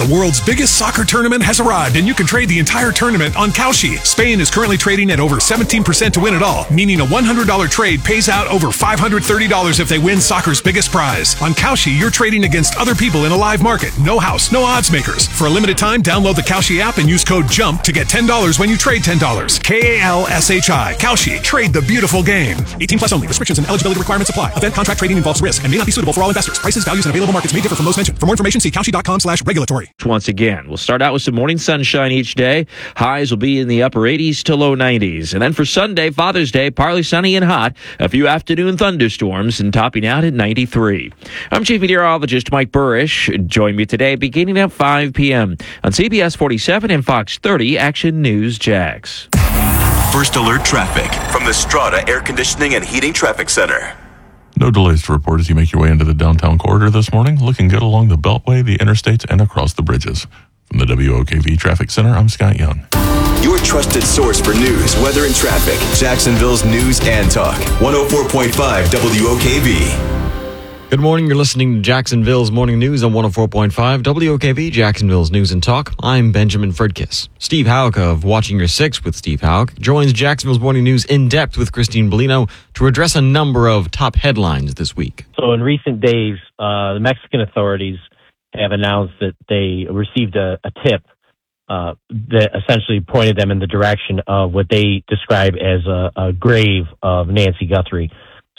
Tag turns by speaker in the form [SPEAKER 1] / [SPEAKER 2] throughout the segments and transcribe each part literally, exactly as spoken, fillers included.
[SPEAKER 1] The world's biggest soccer tournament has arrived, and you can trade the entire tournament on Kalshi. Spain is currently trading at over seventeen percent to win it all, meaning a one hundred dollars trade pays out over five hundred thirty dollars if they win soccer's biggest prize. On Kalshi, you're trading against other people in a live market. No house, no odds makers. For a limited time, download the Kalshi app and use code JUMP to get ten dollars when you trade ten dollars. K A L S H I. Kalshi. Trade the beautiful game. eighteen plus only. Restrictions and eligibility requirements apply. Event contract trading involves risk and may not be suitable for all investors. Prices, values, and available markets may differ from those mentioned. For more information, see Kalshi.com slash regulatory.
[SPEAKER 2] Once again, we'll start out with some morning sunshine each day. Highs will be in the upper eighties to low nineties. And then for Sunday, Father's Day, partly sunny and hot. A few afternoon thunderstorms and topping out at ninety-three. I'm Chief Meteorologist Mike Burrish. Join me today beginning at five p.m. on C B S forty-seven and Fox thirty Action News Jax.
[SPEAKER 3] First Alert Traffic from the Strata Air Conditioning and Heating Traffic Center.
[SPEAKER 4] No delays to report as you make your way into the downtown corridor this morning. Looking good along the Beltway, the interstates, and across the bridges. From the W O K V Traffic Center, I'm Scott Young.
[SPEAKER 3] Your trusted source for news, weather, and traffic. Jacksonville's News and Talk. one oh four point five W O K V.
[SPEAKER 5] Good morning. You're listening to Jacksonville's Morning News on one oh four point five W O K V, Jacksonville's News and Talk. I'm Benjamin Fredkiss. Steve Houck of Watching Your Six with Steve Houck joins Jacksonville's Morning News in depth with Christine Bellino to address a number of top headlines this week.
[SPEAKER 6] So in recent days, uh, the Mexican authorities have announced that they received a, a tip uh, that essentially pointed them in the direction of what they describe as a, a grave of Nancy Guthrie.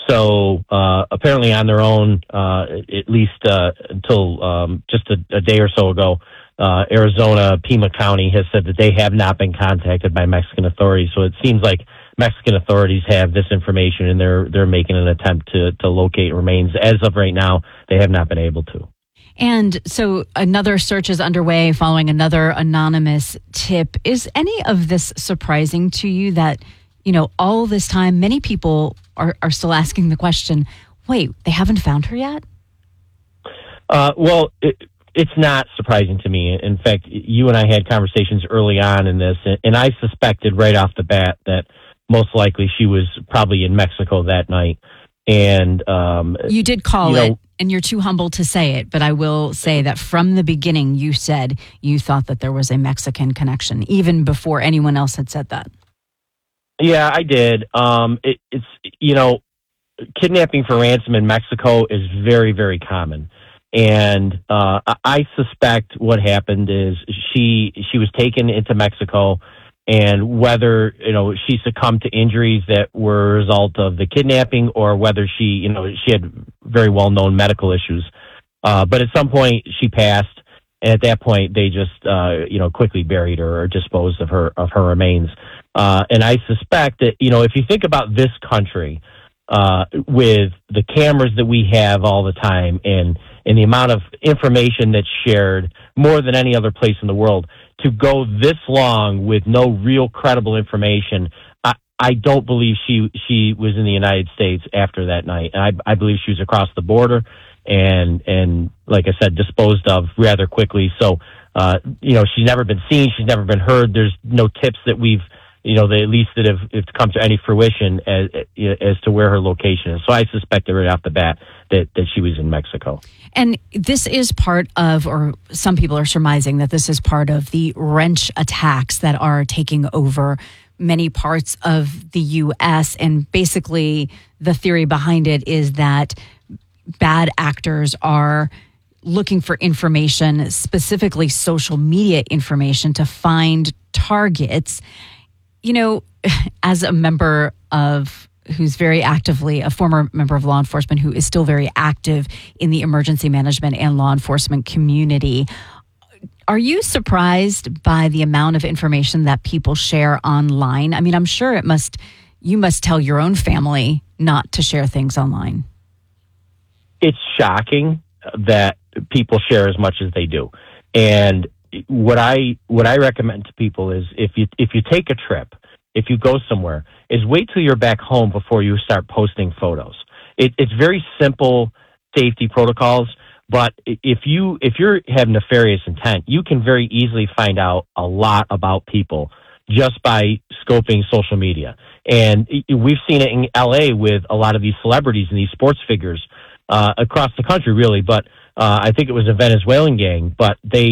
[SPEAKER 6] So uh, apparently on their own, uh, at least uh, until um, just a, a day or so ago, uh, Arizona, Pima County has said that they have not been contacted by Mexican authorities. So it seems like Mexican authorities have this information and they're they're making an attempt to, to locate remains. As of right now, they have not been able to.
[SPEAKER 7] And so another search is underway following another anonymous tip. Is any of this surprising to you that, you know, all this time, many people are, are still asking the question, wait, they haven't found her yet?
[SPEAKER 6] Uh, well, it, it's not surprising to me. In fact, you and I had conversations early on in this, and I suspected right off the bat that most likely she was probably in Mexico that night. And um,
[SPEAKER 7] you did call
[SPEAKER 6] you know,
[SPEAKER 7] it, and you're too humble to say it, but I will say that from the beginning, you said you thought that there was a Mexican connection, even before anyone else had said that.
[SPEAKER 6] Yeah, I did. Um, it, it's, you know, kidnapping for ransom in Mexico is very, very common. And uh, I suspect what happened is she she was taken into Mexico, and whether, you know, she succumbed to injuries that were a result of the kidnapping or whether she, you know, she had very well-known medical issues. Uh, but at some point she passed, and at that point they just, uh, you know, quickly buried her or disposed of her of her remains. Uh, and I suspect that, you know, if you think about this country, uh, with the cameras that we have all the time and, and the amount of information that's shared more than any other place in the world, to go this long with no real credible information, I, I don't believe she she was in the United States after that night. And I, I believe she was across the border and, and like I said, disposed of rather quickly. So, uh, you know, she's never been seen. She's never been heard. There's no tips that we've, you know, they, at least that have, have come to any fruition as, as to where her location is. So I suspected right off the bat that, that she was in Mexico.
[SPEAKER 7] And this is part of, or some people are surmising that this is part of the wrench attacks that are taking over many parts of the U S. And basically the theory behind it is that bad actors are looking for information, specifically social media information, to find targets. You know, as a member of, who's very actively, a former member of law enforcement who is still very active in the emergency management and law enforcement community, are you surprised by the amount of information that people share online? I mean, I'm sure it must, you must tell your own family not to share things online.
[SPEAKER 6] It's shocking that people share as much as they do. And what I what I recommend to people is if you if you take a trip, if you go somewhere, is wait till you're back home before you start posting photos. It, it's very simple safety protocols, but if you if you have nefarious intent, you can very easily find out a lot about people just by scoping social media. And we've seen it in L A with a lot of these celebrities and these sports figures uh, across the country, really. But uh, I think it was a Venezuelan gang, but they